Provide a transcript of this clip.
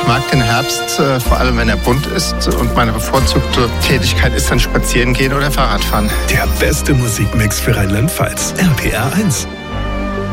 mag den Herbst, vor allem wenn er bunt ist. Und meine bevorzugte Tätigkeit ist dann spazieren gehen oder Fahrradfahren. Der beste Musikmix für Rheinland-Pfalz. RPR 1.